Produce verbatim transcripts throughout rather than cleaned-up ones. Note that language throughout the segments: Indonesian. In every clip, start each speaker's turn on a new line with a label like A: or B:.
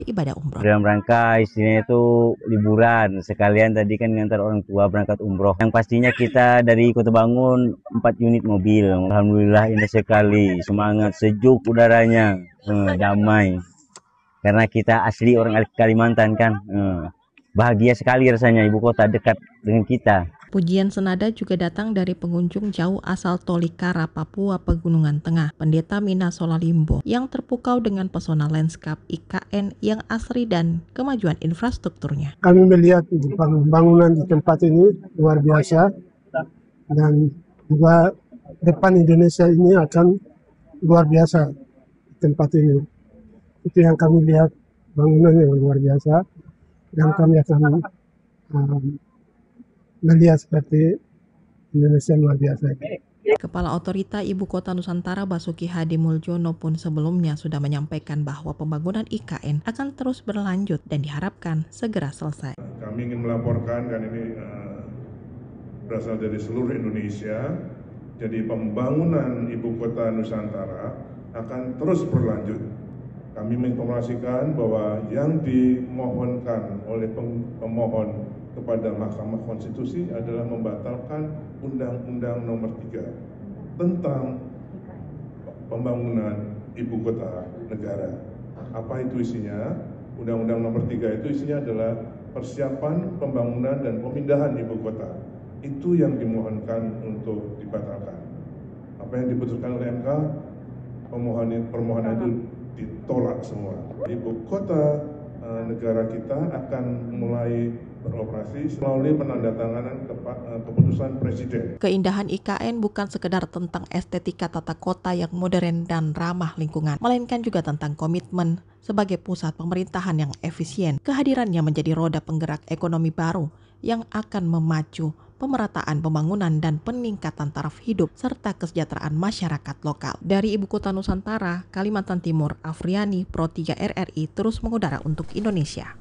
A: ibadah umroh.
B: Dalam rangka istilahnya itu liburan, sekalian tadi kan ngantar orang tua berangkat umroh. Yang pastinya kita dari Kota Bangun empat unit mobil. Alhamdulillah indah sekali, semangat, sejuk udaranya, eh, damai. Karena kita asli orang Kalimantan kan, eh, bahagia sekali rasanya ibu kota dekat dengan kita.
A: Pujian senada juga datang dari pengunjung jauh asal Tolikara, Papua Pegunungan Tengah, Pendeta Mina Solalimbo, yang terpukau dengan pesona lanskap I K N yang asri dan kemajuan infrastrukturnya.
C: Kami melihat bangunan di tempat ini luar biasa, dan juga depan Indonesia ini akan luar biasa di tempat ini. Itu yang kami lihat, bangunan yang luar biasa, dan kami akan um, melihat seperti Indonesia luar biasa.
A: Kepala Otorita Ibu Kota Nusantara Basuki Hadi Muljono pun sebelumnya sudah menyampaikan bahwa pembangunan I K N akan terus berlanjut dan diharapkan segera selesai.
D: Kami ingin melaporkan, kan ini uh, berasal dari seluruh Indonesia, jadi pembangunan Ibu Kota Nusantara akan terus berlanjut. Kami menginformasikan bahwa yang dimohonkan oleh pemohon kepada Mahkamah Konstitusi adalah membatalkan Undang-Undang Nomor tiga tentang pembangunan ibu kota negara. Apa itu isinya? Undang-Undang Nomor tiga itu isinya adalah persiapan pembangunan dan pemindahan ibu kota. Itu yang dimohonkan untuk dibatalkan. Apa yang diputuskan oleh M K, permohonan permohonan itu ditolak semua. Ibu kota uh, negara kita akan mulai beroperasi melalui penandatanganan keputusan Presiden.
A: Keindahan I K N bukan sekedar tentang estetika tata kota yang modern dan ramah lingkungan, melainkan juga tentang komitmen sebagai pusat pemerintahan yang efisien. Kehadirannya menjadi roda penggerak ekonomi baru yang akan memacu pemerataan pembangunan dan peningkatan taraf hidup serta kesejahteraan masyarakat lokal. Dari Ibu Kota Nusantara, Kalimantan Timur, Afriani, Pro tiga R R I terus mengudara untuk Indonesia.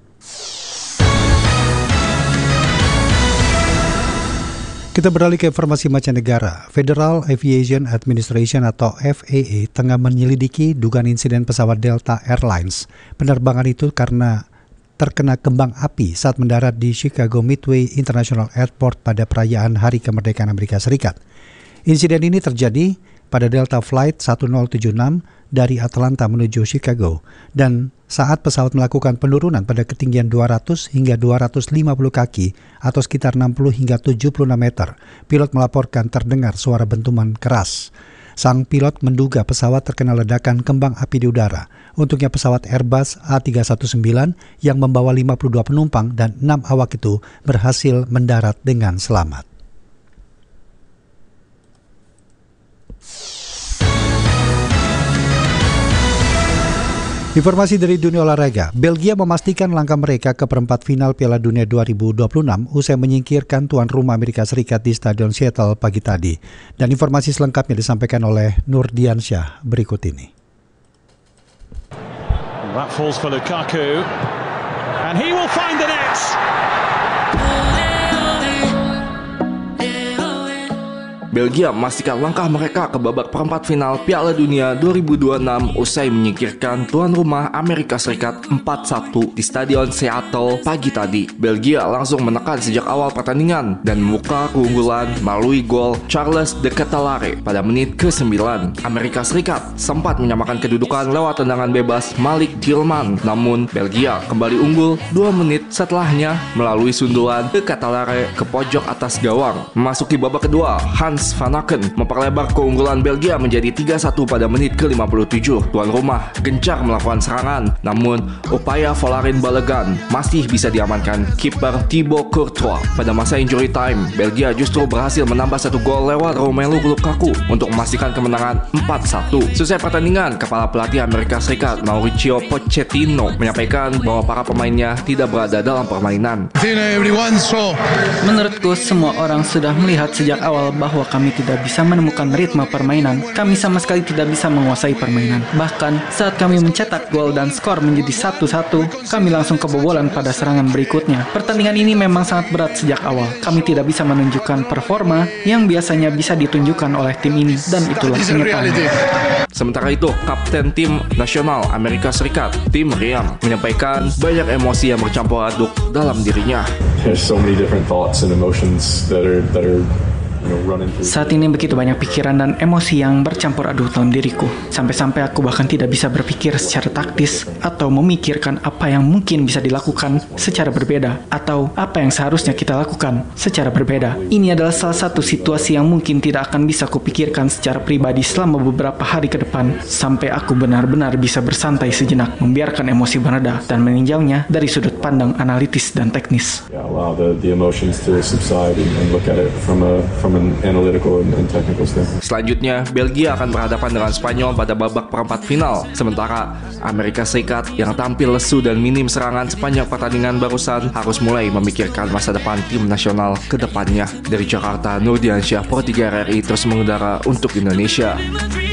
E: Kita beralih ke informasi mancanegara. Federal Aviation Administration atau F A A tengah menyelidiki dugaan insiden pesawat Delta Airlines. Penerbangan itu karena terkena kembang api saat mendarat di Chicago Midway International Airport pada perayaan Hari Kemerdekaan Amerika Serikat. Insiden ini terjadi pada Delta Flight sepuluh tujuh enam dari Atlanta menuju Chicago, dan saat pesawat melakukan penurunan pada ketinggian dua ratus hingga dua ratus lima puluh kaki atau sekitar enam puluh hingga tujuh puluh enam meter, pilot melaporkan terdengar suara benturan keras. Sang pilot menduga pesawat terkena ledakan kembang api di udara. Untuknya pesawat Airbus A tiga satu sembilan yang membawa lima puluh dua penumpang dan enam awak itu berhasil mendarat dengan selamat. Informasi dari dunia olahraga, Belgia memastikan langkah mereka ke perempat final Piala Dunia dua ribu dua puluh enam usai menyingkirkan tuan rumah Amerika Serikat di Stadion Seattle pagi tadi. Dan informasi selengkapnya disampaikan oleh Nurdiansyah berikut ini.
F: That falls for Lukaku, and he will find the net.
G: Belgia memastikan langkah mereka ke babak perempat final Piala Dunia dua ribu dua puluh enam usai menyingkirkan tuan rumah Amerika Serikat empat satu di Stadion Seattle pagi tadi. Belgia langsung menekan sejak awal pertandingan dan membuka keunggulan melalui gol Charles de Ketelaere pada menit ke sembilan. Amerika Serikat sempat menyamakan kedudukan lewat tendangan bebas Malik Tillman, namun Belgia kembali unggul dua menit setelahnya melalui sundulan de Ketelaere ke pojok atas gawang. Memasuki babak kedua, Hans Van Aken memperlebar keunggulan Belgia menjadi tiga satu pada menit ke lima puluh tujuh. Tuan rumah gencar melakukan serangan, namun upaya Folarin Balogun masih bisa diamankan kiper Thibaut Courtois. Pada masa injury time, Belgia justru berhasil menambah satu gol lewat Romelu Lukaku untuk memastikan kemenangan empat satu. Selesai pertandingan, Kepala Pelatih Amerika Serikat Mauricio Pochettino menyampaikan bahwa para pemainnya tidak berada dalam permainan.
H: Menurutku semua orang sudah melihat sejak awal bahwa kami tidak bisa menemukan ritme permainan, kami sama sekali tidak bisa menguasai permainan. Bahkan saat kami mencetak gol dan skor menjadi satu satu, kami langsung kebobolan pada serangan berikutnya. Pertandingan ini memang sangat berat sejak awal. Kami tidak bisa menunjukkan performa yang biasanya bisa ditunjukkan oleh tim ini, dan itulah kenyataannya.
G: Sementara itu, Kapten Tim Nasional Amerika Serikat, Tim Riam, menyampaikan banyak emosi yang bercampur aduk dalam dirinya.
I: There's so many different thoughts and emotions that are that are you know running through.
H: Saat ini begitu banyak pikiran dan emosi yang bercampur aduk dalam diriku. Sampai-sampai aku bahkan tidak bisa berpikir secara taktis atau memikirkan apa yang mungkin bisa dilakukan secara berbeda atau apa yang seharusnya kita lakukan secara berbeda. Ini adalah salah satu situasi yang mungkin tidak akan bisa kupikirkan secara pribadi selama beberapa hari ke depan sampai aku benar-benar bisa bersantai sejenak, membiarkan emosi mereda dan meninjaunya dari sudut pandang analitis dan teknis.
I: Yeah, allow the the emotions to subside and, and look at it from a from an analytical and, and technical standpoint.
G: Selanjutnya, Belgia akan berhadapan dengan Spanyol pada babak perempat final. Sementara Amerika Serikat yang tampil lesu dan minim serangan sepanjang pertandingan barusan harus mulai memikirkan masa depan tim nasional ke depannya. Dari Jakarta, Nurdiansyah, Pro tiga R R I terus mengudara untuk Indonesia.